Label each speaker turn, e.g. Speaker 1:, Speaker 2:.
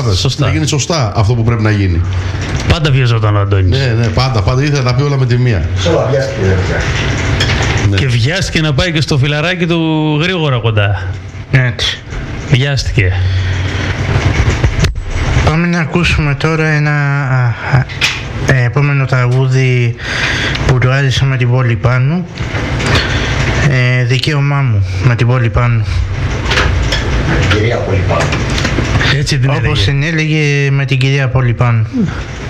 Speaker 1: Κατάλαβες. Να γίνει σωστά αυτό που πρέπει να γίνει.
Speaker 2: Πάντα βιαζόταν ο Αντώνης.
Speaker 1: Ναι, πάντα ήθελε να τα πει όλα με τη μία.
Speaker 2: Ναι. Και βιάστηκε να πάει και στο φιλαράκι του γρήγορα κοντά.
Speaker 3: Έτσι.
Speaker 2: Βιάστηκε.
Speaker 3: Πάμε να ακούσουμε τώρα ένα επόμενο τραγούδι που του άρεσε με την πόλη πάνω. Δικαίωμά μου με την πόλη πάνω.
Speaker 4: Κυρία Πόλη πάνω.
Speaker 2: Έτσι την
Speaker 3: όπως την έλεγε με την κυρία Πόλη πάνω.